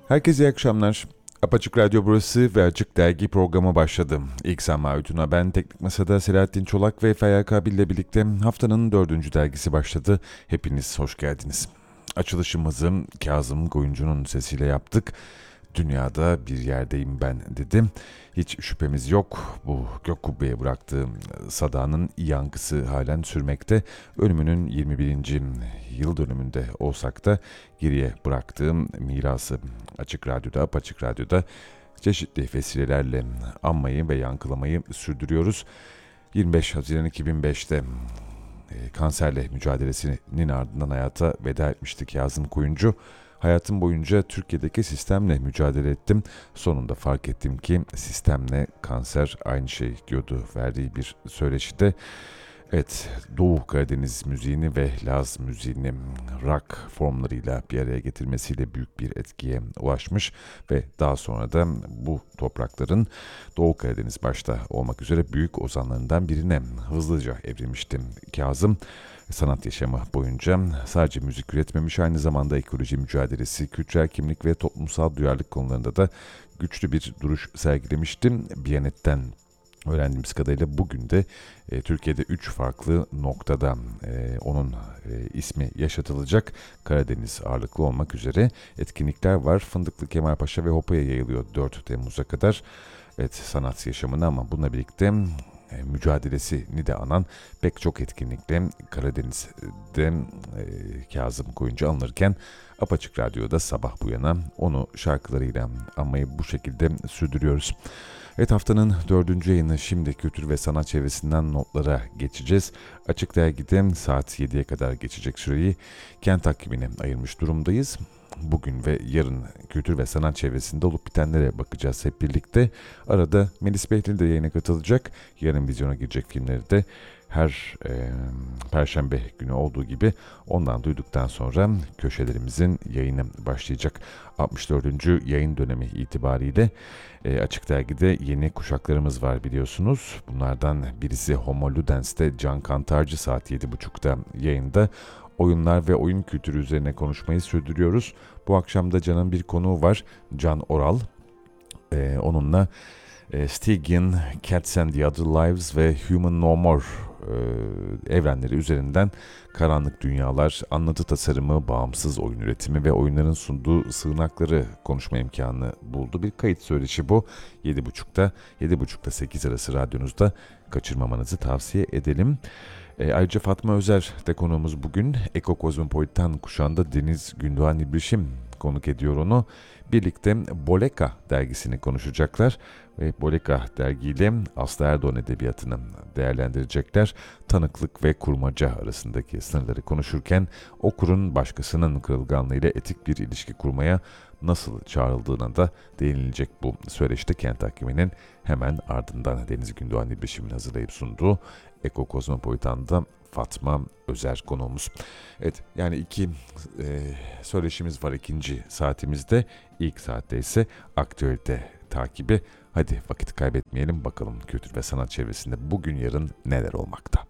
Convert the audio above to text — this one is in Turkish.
Herkese iyi akşamlar. Apaçık Radyo burası ve Açık Dergi programı başladı. İlk Sama Ütüna ben, Teknik Masa'da Selahattin Çolak ve Feyyal Kabil ile birlikte haftanın 4. dergisi başladı. Hepiniz hoş geldiniz. Açılışımızı Kazım Koyuncu'nun sesiyle yaptık. Dünyada bir yerdeyim ben dedim. Hiç şüphemiz yok, bu gök kubbeye bıraktığı sadağının yankısı halen sürmekte. Ölümünün 21. yıl dönümünde olsak da geriye bıraktığım mirası Açık Radyo'da, Apaçık Radyo'da çeşitli vesilelerle anmayı ve yankılamayı sürdürüyoruz. 25 Haziran 2005'te kanserle mücadelesinin ardından hayata veda etmişti Kazım Koyuncu. Hayatım boyunca Türkiye'deki sistemle mücadele ettim. Sonunda fark ettim ki sistemle kanser aynı şey diyordu verdiği bir söyleşide. Evet, Doğu Karadeniz müziğini ve Laz müziğini rock formlarıyla bir araya getirmesiyle büyük bir etkiye ulaşmış ve daha sonra da bu toprakların Doğu Karadeniz başta olmak üzere büyük ozanlarından birine hızlıca evrilmişti Kazım. Sanat yaşamı boyunca sadece müzik üretmemiş, aynı zamanda ekoloji mücadelesi, kültürel kimlik ve toplumsal duyarlılık konularında da güçlü bir duruş sergilemişti. Biyanet'ten öğrendiğimiz kadarıyla bugün de Türkiye'de 3 farklı noktada onun ismi yaşatılacak. Karadeniz ağırlıklı olmak üzere etkinlikler var. Fındıklı, Kemalpaşa ve Hopa'ya yayılıyor 4 Temmuz'a kadar. Evet, sanat yaşamını ama bununla birlikte mücadelesini de anan pek çok etkinlikle Karadeniz'de Kazım Koyuncu anılırken Apaçık Radyo'da sabah bu yana onu şarkılarıyla anmayı bu şekilde sürdürüyoruz. Evet, haftanın 4. yayını şimdi kültür ve sanat çevresinden notlara geçeceğiz. Açık Dergi'de saat 7'ye kadar geçecek süreyi kent takvimine ayırmış durumdayız. Bugün ve yarın kültür ve sanat çevresinde olup bitenlere bakacağız hep birlikte. Arada Melis Behlil de yayına katılacak. Yarın vizyona girecek filmleri de her Perşembe günü olduğu gibi ondan duyduktan sonra köşelerimizin yayını başlayacak. 64. yayın dönemi itibariyle Açık Dergi'de yeni kuşaklarımız var biliyorsunuz. Bunlardan birisi Homo Ludens'te Can Kantarcı saat 7.30'da yayında. Oyunlar ve oyun kültürü üzerine konuşmayı sürdürüyoruz. Bu akşam da Can'ın bir konuğu var. Can Oral. Onunla Stygian, Cats and the Other Lives ve Human No More evrenleri üzerinden karanlık dünyalar, anlatı tasarımı, bağımsız oyun üretimi ve oyunların sunduğu sığınakları konuşma imkanı buldu. Bir kayıt söyleşi bu. 7.30'da 8 arası radyonuzda kaçırmamanızı tavsiye edelim. Ayrıca Fatma Özer de konuğumuz bugün. Eko Kozmopolitan kuşağında Deniz Gündoğan İbrişim konuk ediyor onu. Birlikte Boleka dergisini konuşacaklar ve Boleka dergiyle Aslı Erdoğan edebiyatını değerlendirecekler. Tanıklık ve kurmaca arasındaki sınırları konuşurken okurun başkasının kırılganlığıyla etik bir ilişki kurmaya nasıl çağrıldığına da değinilecek bu söyleşte kent takviminin hemen ardından Deniz Gündoğan İbrişim'in hazırlayıp sunduğu Eko Kozmopolitan'da Fatma Özer konuğumuz. Evet, yani iki söyleşimiz var ikinci saatimizde. İlk saatte ise aktüelite takibi. Hadi vakit kaybetmeyelim, bakalım kültür ve sanat çevresinde bugün yarın neler olmakta.